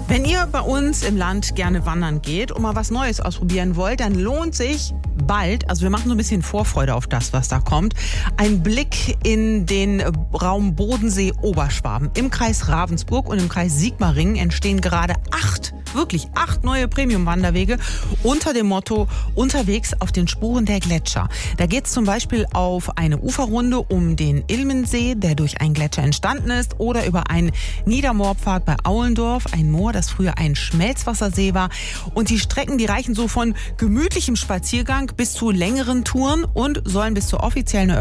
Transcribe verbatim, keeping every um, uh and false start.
Wenn ihr bei uns im Land gerne wandern geht und mal was Neues ausprobieren wollt, dann lohnt sich bald, also wir machen so ein bisschen Vorfreude auf das, was da kommt, ein Blick in den Raum Bodensee-Oberschwaben. Im Kreis Ravensburg und im Kreis Sigmaringen entstehen gerade acht, wirklich acht neue Premium-Wanderwege unter dem Motto Unterwegs auf den Spuren der Gletscher. Da geht es zum Beispiel auf eine Uferrunde um den Ilmensee, der durch einen Gletscher entstanden ist, oder über einen Niedermoorpfad bei Aulendorf, ein Moor, das früher ein Schmelzwassersee war. Und die Strecken, die reichen so von gemütlichem Spaziergang bis zu längeren Touren und sollen bis zur offiziellen